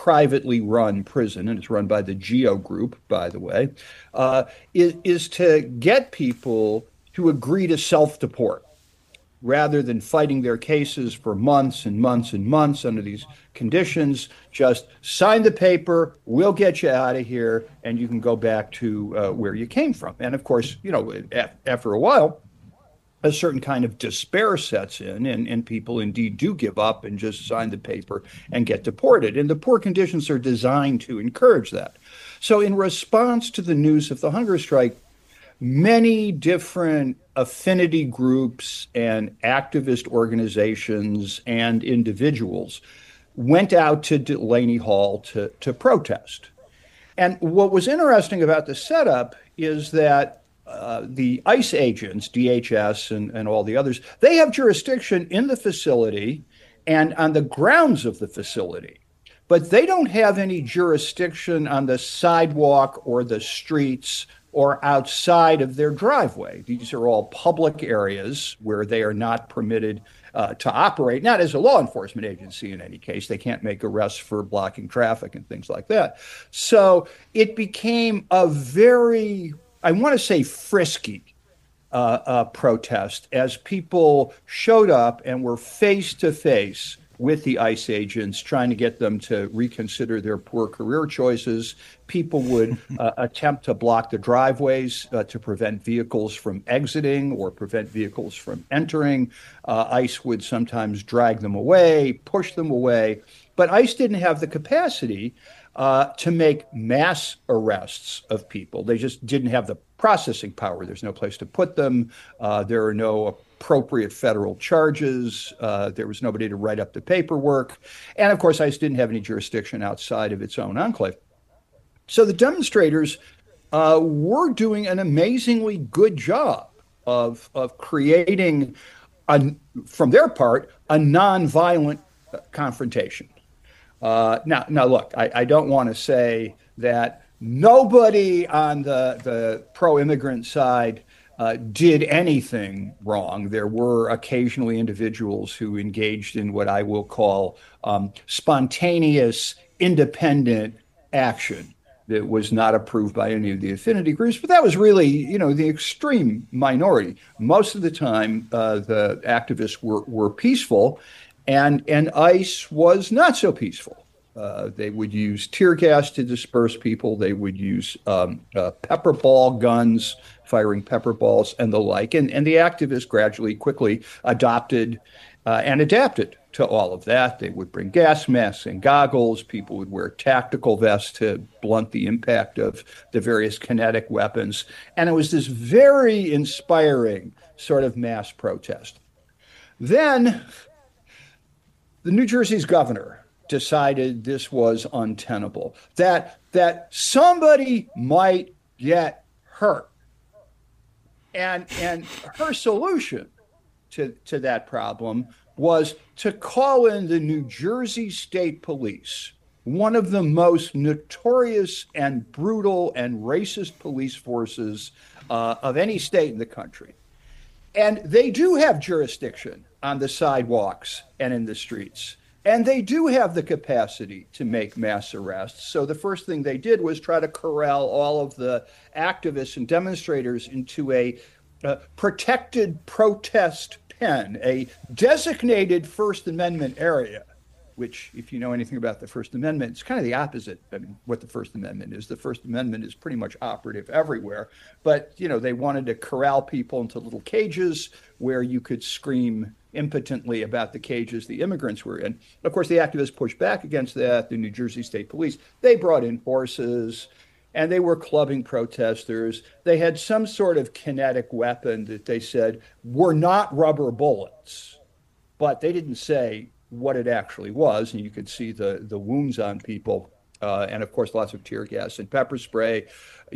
privately run prison, and it's run by the Geo Group, by the way, is to get people to agree to self-deport rather than fighting their cases for months and months and months under these conditions. Just sign the paper, we'll get you out of here, and you can go back to where you came from. And of course, after a while, a certain kind of despair sets in, and people indeed do give up and just sign the paper and get deported. And the poor conditions are designed to encourage that. So, in response to the news of the hunger strike, many different affinity groups and activist organizations and individuals went out to Delaney Hall to protest. And what was interesting about the setup is that the ICE agents, DHS and all the others, they have jurisdiction in the facility and on the grounds of the facility. But they don't have any jurisdiction on the sidewalk or the streets or outside of their driveway. These are all public areas where they are not permitted to operate, not as a law enforcement agency in any case. They can't make arrests for blocking traffic and things like that. So it became a very, I want to say, frisky protest as people showed up and were face to face with the ICE agents, trying to get them to reconsider their poor career choices. People would attempt to block the driveways to prevent vehicles from exiting or prevent vehicles from entering. ICE would sometimes drag them away, push them away. But ICE didn't have the capacity to make mass arrests of people. They just didn't have the processing power. There's no place to put them. There are no appropriate federal charges. There was nobody to write up the paperwork. And of course, ICE didn't have any jurisdiction outside of its own enclave. So the demonstrators were doing an amazingly good job of creating, from their part, a nonviolent confrontation. Now, look, I don't want to say that nobody on the pro-immigrant side did anything wrong. There were occasionally individuals who engaged in what I will call spontaneous, independent action that was not approved by any of the affinity groups. But that was really, the extreme minority. Most of the time, the activists were peaceful, and ICE was not so peaceful. They would use tear gas to disperse people. They would use pepper ball guns, firing pepper balls and the like. And the activists gradually, quickly adopted and adapted to all of that. They would bring gas masks and goggles. People would wear tactical vests to blunt the impact of the various kinetic weapons. And it was this very inspiring sort of mass protest. Then the New Jersey's governor decided this was untenable, that somebody might get hurt. And her solution to that problem was to call in the New Jersey State Police, one of the most notorious and brutal and racist police forces of any state in the country. And they do have jurisdiction on the sidewalks and in the streets. And they do have the capacity to make mass arrests. So the first thing they did was try to corral all of the activists and demonstrators into a protected protest pen, a designated First Amendment area, which, if you know anything about the First Amendment, it's kind of the opposite. I mean, what the First Amendment is. The First Amendment is pretty much operative everywhere. But, they wanted to corral people into little cages where you could scream impotently about the cages the immigrants were in. Of course, the activists pushed back against that. The New Jersey State Police, they brought in horses and they were clubbing protesters. They had some sort of kinetic weapon that they said were not rubber bullets, but they didn't say what it actually was. And you could see the wounds on people. And of course, lots of tear gas and pepper spray,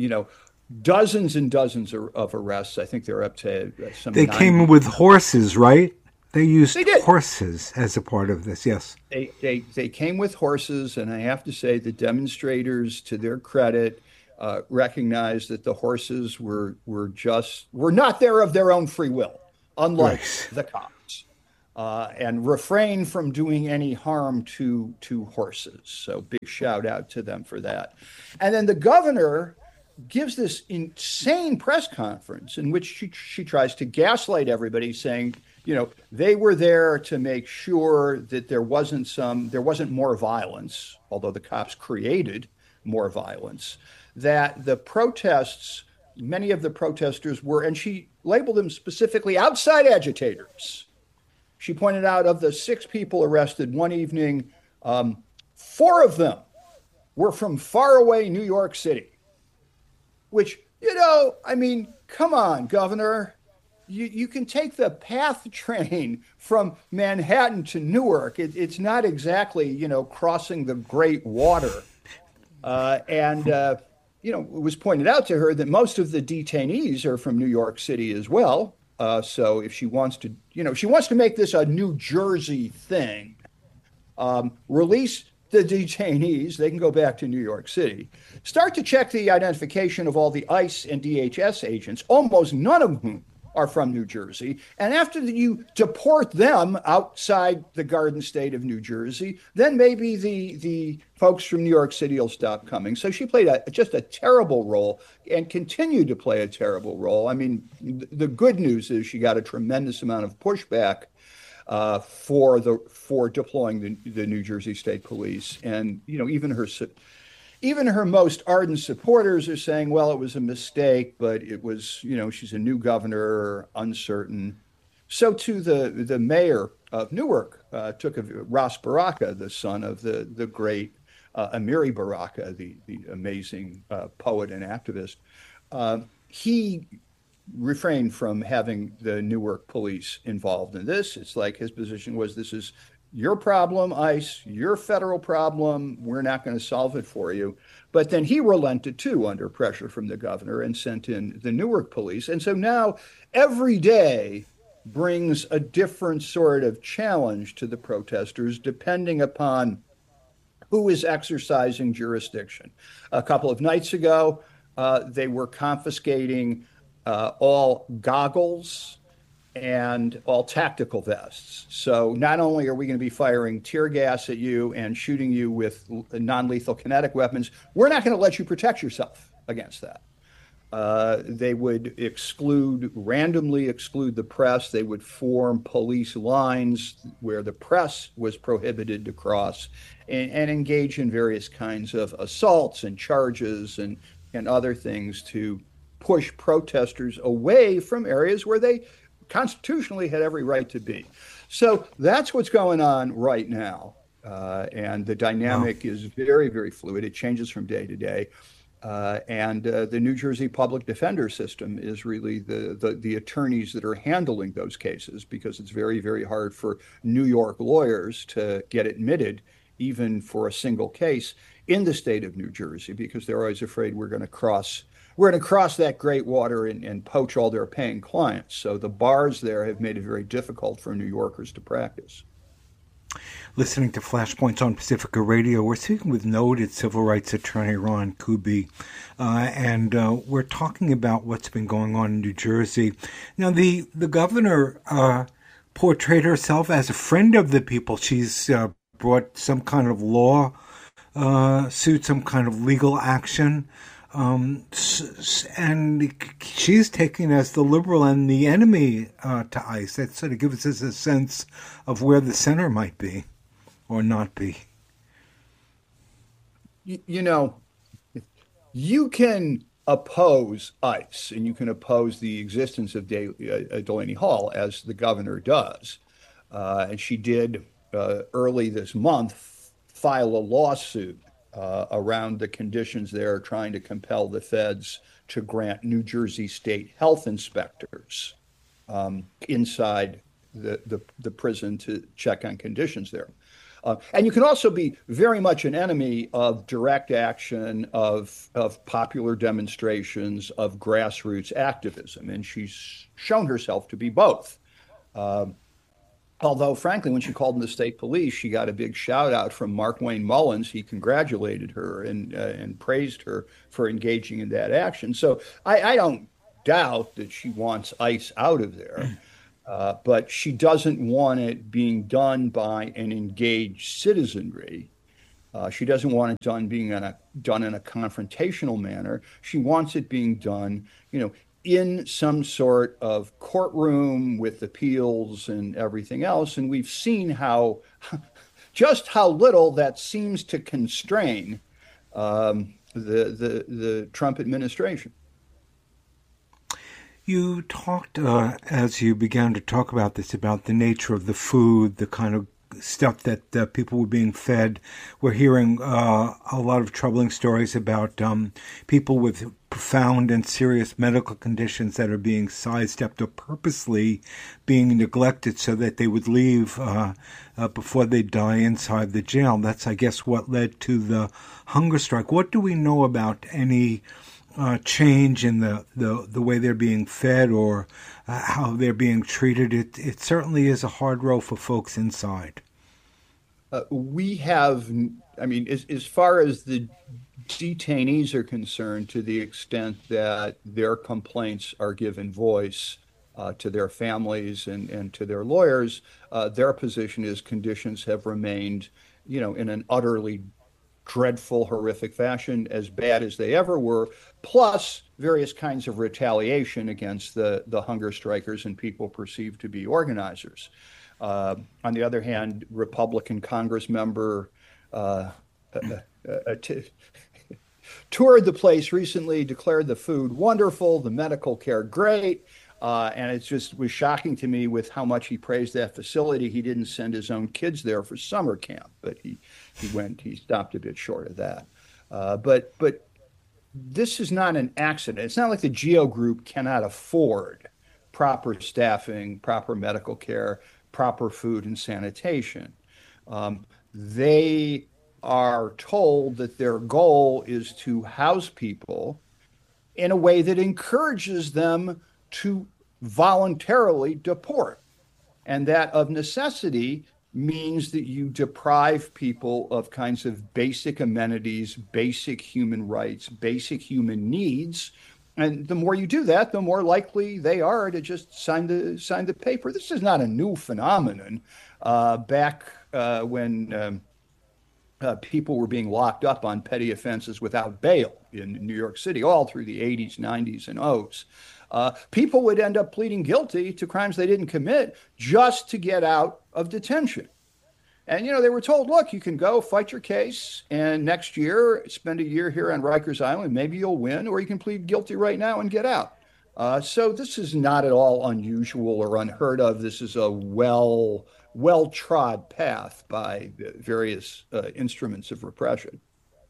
dozens and dozens of arrests. I think they're up to some. They came with horses, right? They used They did. horses as a part of this, yes. They came with horses, and I have to say the demonstrators, to their credit, recognized that the horses were not there of their own free will, unlike Right. the cops. and refrain from doing any harm to horses. So big shout out to them for that. And then the governor gives this insane press conference in which she tries to gaslight everybody, saying, they were there to make sure that there wasn't more violence, although the cops created more violence, that the protests, many of the protesters were, and she labeled them specifically outside agitators. She pointed out of the 6 people arrested one evening, 4 of them were from faraway New York City, which, I mean, come on, Governor. You can take the PATH train from Manhattan to Newark. It's not exactly, crossing the Great Water. It was pointed out to her that most of the detainees are from New York City as well. So if she wants to make this a New Jersey thing, release the detainees, they can go back to New York City. Start to check the identification of all the ICE and DHS agents, almost none of whom are from New Jersey. And after you deport them outside the Garden State of New Jersey, then maybe the folks from New York City will stop coming. So she played just a terrible role and continued to play a terrible role. I mean, the good news is she got a tremendous amount of pushback for deploying the New Jersey State Police, and even her most ardent supporters are saying, well, it was a mistake, but it was, she's a new governor, uncertain. So too the mayor of Newark, Ras Baraka, the son of the great Amiri Baraka, the amazing poet and activist. He refrained from having the Newark police involved in this. It's like his position was, this is your problem, ICE, your federal problem. We're not going to solve it for you. But then he relented too under pressure from the governor and sent in the Newark police. And so now every day brings a different sort of challenge to the protesters, depending upon who is exercising jurisdiction. A couple of nights ago, they were confiscating all goggles and all tactical vests. So not only are we going to be firing tear gas at you and shooting you with non-lethal kinetic weapons, we're not going to let you protect yourself against that. They would randomly exclude the press. They would form police lines where the press was prohibited to cross, and engage in various kinds of assaults and charges and other things to push protesters away from areas where they constitutionally had every right to be. So that's what's going on right now. And the dynamic is very, very fluid. It changes from day to day. And the New Jersey public defender system is really the attorneys that are handling those cases, because it's very, very hard for New York lawyers to get admitted, even for a single case, in the state of New Jersey, because they're always afraid we're going to cross that great water and poach all their paying clients. So the bars there have made it very difficult for New Yorkers to practice. Listening to Flashpoints on Pacifica Radio, we're speaking with noted civil rights attorney Ron Kuby, and we're talking about what's been going on in New Jersey. Now, the governor portrayed herself as a friend of the people. She's brought some kind of law suit, some kind of legal action. And she's taken as the liberal and the enemy to ICE. That sort of gives us a sense of where the center might be or not be. You can oppose ICE and you can oppose the existence of Delaney Hall, as the governor does. And she did early this month file a lawsuit around the conditions there, trying to compel the feds to grant New Jersey state health inspectors inside the prison to check on conditions there. And you can also be very much an enemy of direct action, of popular demonstrations, of grassroots activism. And she's shown herself to be both. Although, frankly, when she called in the state police, she got a big shout out from Mark Wayne Mullins. He congratulated her and praised her for engaging in that action. So I don't doubt that she wants ICE out of there. But she doesn't want it being done by an engaged citizenry. She doesn't want it done in a confrontational manner. She wants it being done, in some sort of courtroom with appeals and everything else. And we've seen how just how little that seems to constrain the Trump administration. You talked, as you began to talk about this, about the nature of the food, the kind of stuff that people were being fed. We're hearing a lot of troubling stories about people with profound and serious medical conditions that are being sidestepped or purposely being neglected so that they would leave before they die inside the jail. That's, I guess, what led to the hunger strike. What do we know about any change in the way they're being fed or how they're being treated? It certainly is a hard row for folks inside. We have, I mean, as far as the detainees are concerned, to the extent that their complaints are given voice to their families and to their lawyers, their position is conditions have remained, in an utterly dreadful, horrific fashion, as bad as they ever were, plus various kinds of retaliation against the hunger strikers and people perceived to be organizers. On the other hand, Republican Congress member toured the place recently, declared the food wonderful, the medical care great, and it just was shocking to me with how much he praised that facility. He didn't send his own kids there for summer camp, but he stopped a bit short of that. But this is not an accident. It's not like the GEO Group cannot afford proper staffing, proper medical care, proper food and sanitation. They are told that their goal is to house people in a way that encourages them to voluntarily deport. And that of necessity means that you deprive people of kinds of basic amenities, basic human rights, basic human needs. And the more you do that, the more likely they are to just sign the paper. This is not a new phenomenon. Back when people were being locked up on petty offenses without bail in New York City, all through the 80s, 90s, and 00s, people would end up pleading guilty to crimes they didn't commit just to get out of detention. And, they were told, look, you can go fight your case and next year spend a year here on Rikers Island. Maybe you'll win, or you can plead guilty right now and get out. So this is not at all unusual or unheard of. This is a well-trod path by various instruments of repression.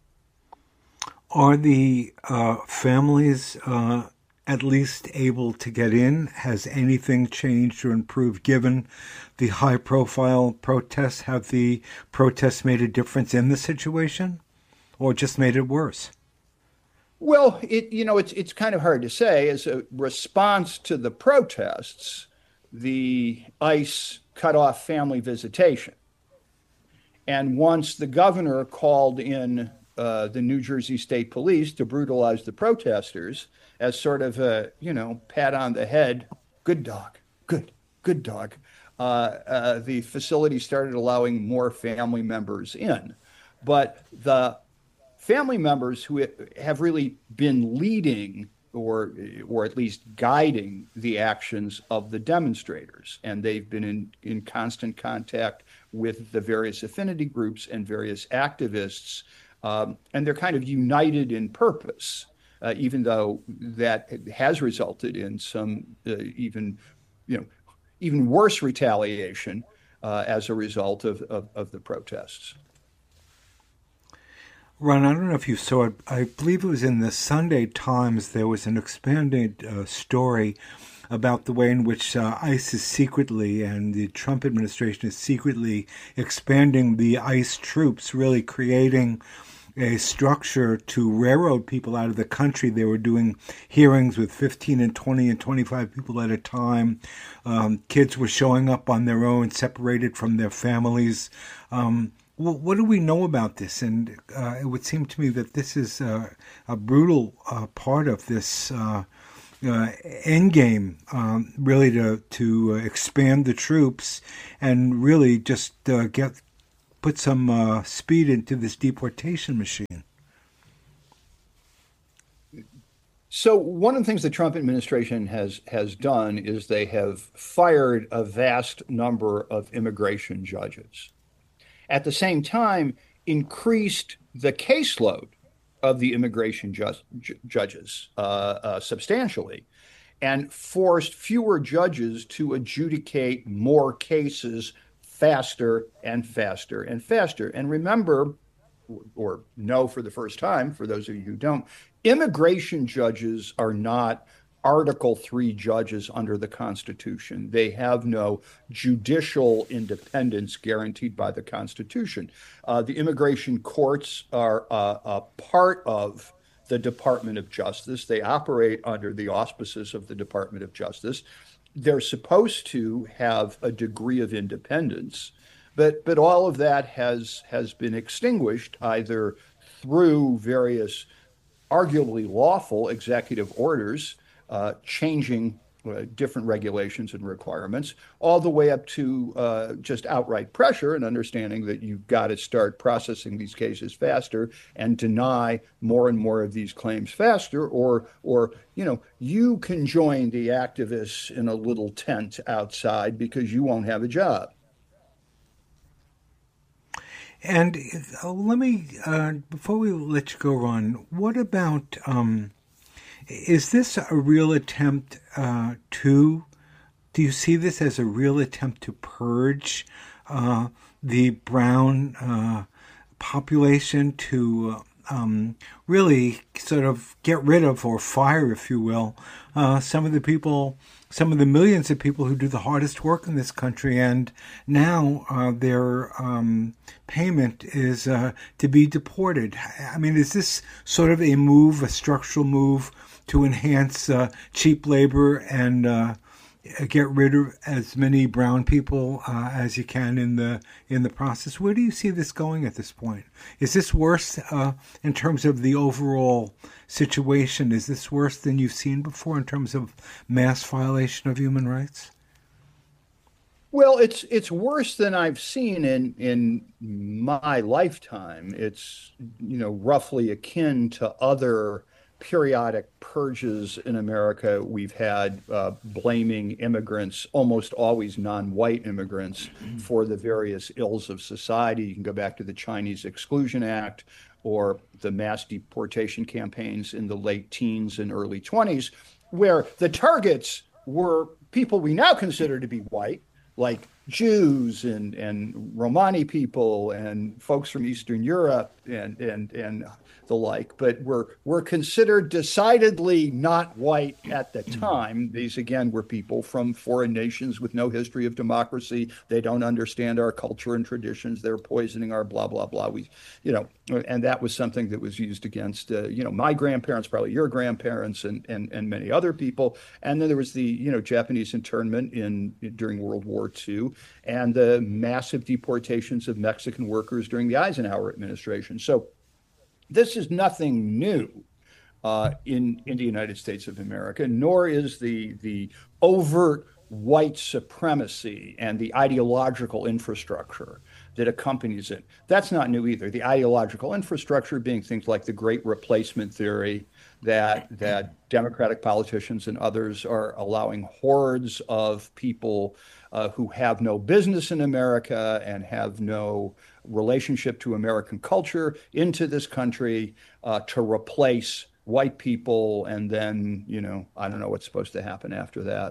Are the families at least able to get in? Has anything changed or improved given the high-profile protests? Have the protests made a difference in the situation, or just made it worse? Well, it's kind of hard to say. As a response to the protests, the ICE cut off family visitation. And once the governor called in the New Jersey State Police to brutalize the protesters as sort of a, pat on the head, good dog, good dog, the facility started allowing more family members in. But the family members who have really been leading or at least guiding the actions of the demonstrators, and they've been in constant contact with the various affinity groups and various activists, and they're kind of united in purpose, even though that has resulted in some even worse retaliation as a result of the protests. Ron, I don't know if you saw it. I believe it was in the Sunday Times. There was an expanded story about the way in which ICE is secretly, and the Trump administration is secretly expanding the ICE troops, really creating a structure to railroad people out of the country. They were doing hearings with 15 and 20 and 25 people at a time. Kids were showing up on their own, separated from their families. What do we know about this? And it would seem to me that this is a brutal part of this end game, really to expand the troops and really just put some speed into this deportation machine. So one of the things the Trump administration has done is they have fired a vast number of immigration judges. At the same time, increased the caseload of the immigration judges substantially and forced fewer judges to adjudicate more cases faster and faster and faster. And remember, or know for the first time, for those of you who don't, immigration judges are not Article 3 judges under the Constitution. They have no judicial independence guaranteed by the Constitution. The immigration courts are a part of the Department of Justice. They operate under the auspices of the Department of Justice. They're supposed to have a degree of independence, but all of that has been extinguished either through various arguably lawful executive orders changing different regulations and requirements, all the way up to just outright pressure and understanding that you've got to start processing these cases faster and deny more and more of these claims faster, or you can join the activists in a little tent outside because you won't have a job. And let me, before we let you go, Ron, what about, is this a real attempt do you see this as a real attempt to purge the brown population, to really sort of get rid of or fire, if you will, some of the millions of people who do the hardest work in this country, and now their payment is to be deported? I mean, is this sort of a structural move to enhance cheap labor and get rid of as many brown people as you can in the process? Where do you see this going at this point? Is this worse in terms of the overall situation? Is this worse than you've seen before in terms of mass violation of human rights? Well, it's worse than I've seen in my lifetime. It's roughly akin to other periodic purges in America we've had, blaming immigrants, almost always non-white immigrants, for the various ills of society. You can go back to the Chinese Exclusion Act or the mass deportation campaigns in the late teens and early 20s, where the targets were people we now consider to be white, like Jews and Romani people and folks from Eastern Europe and the like, but were considered decidedly not white at the time. These, again, were people from foreign nations with no history of democracy. They don't understand our culture and traditions. They're poisoning our blah, blah, blah. And that was something that was used against, my grandparents, probably your grandparents, and many other people. And then there was the, Japanese internment during World War II, and the massive deportations of Mexican workers during the Eisenhower administration. So this is nothing new in the United States of America, nor is the overt white supremacy and the ideological infrastructure that accompanies it. That's not new either. The ideological infrastructure being things like the Great Replacement theory, that Democratic politicians and others are allowing hordes of people who have no business in America and have no relationship to American culture into this country to replace white people. And then, I don't know what's supposed to happen after that.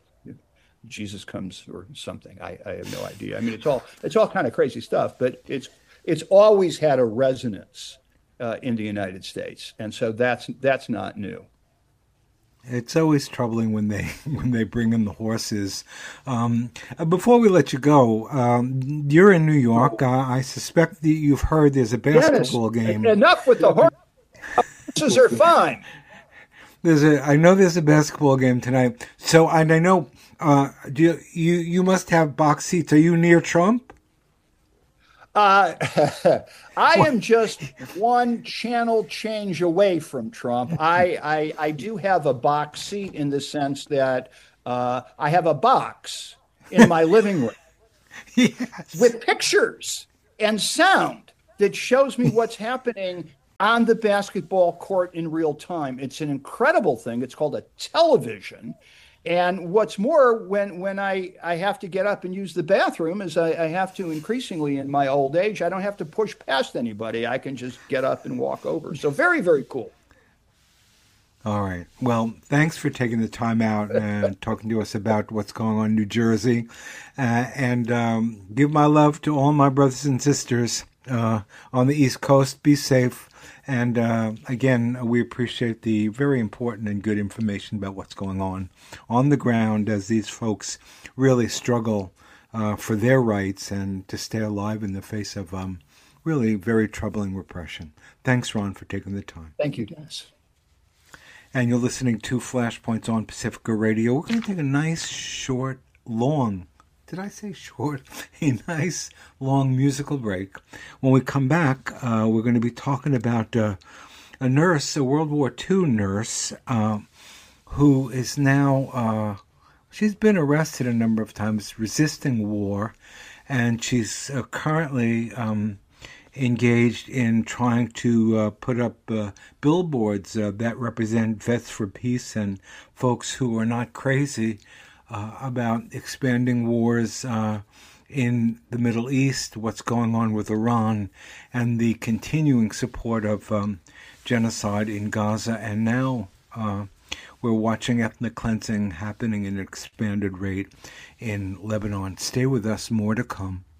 Jesus comes or something. I have no idea. I mean, it's all kind of crazy stuff, but it's always had a resonance in the United States. And so that's not new. It's always troubling when they bring in the horses. Before we let you go, you're in New York. I suspect that you've heard there's a basketball game. Enough with the horses. Horses are fine. I know there's a basketball game tonight. So, and I know you must have box seats. Are you near Trump? Uh, I am just one channel change away from Trump. I do have a box seat in the sense that I have a box in my living room Yes. with pictures and sound that shows me what's happening on the basketball court in real time. It's an incredible thing. It's called a television. And what's more, when I have to get up and use the bathroom, is I have to increasingly in my old age, I don't have to push past anybody. I can just get up and walk over. So very, very cool. All right. Well, thanks for taking the time out and talking to us about what's going on in New Jersey. And give my love to all my brothers and sisters on the East Coast. Be safe. And again, we appreciate the very important and good information about what's going on the ground as these folks really struggle for their rights and to stay alive in the face of really very troubling repression. Thanks, Ron, for taking the time. Thank you, Dennis. And you're listening to Flashpoints on Pacifica Radio. We're going to take a nice, short, long, did I say short? A nice, long musical break. When we come back, we're going to be talking about a nurse, a World War II nurse, who is now, she's been arrested a number of times resisting war, and she's currently engaged in trying to put up billboards that represent Vets for Peace and folks who are not crazy about expanding wars in the Middle East, what's going on with Iran, and the continuing support of genocide in Gaza. And now we're watching ethnic cleansing happening at an expanded rate in Lebanon. Stay with us, more to come.